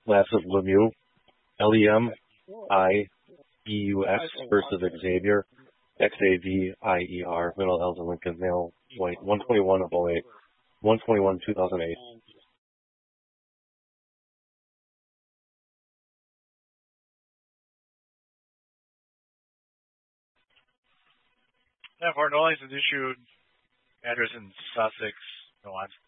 Last is Lemieux, Lemieus versus Xavier, Xavier, middle L's in Lincoln, male, white, 121 of '08, 121 2008. Yeah, Fort Noise is issued address in Sussex, New Orleans.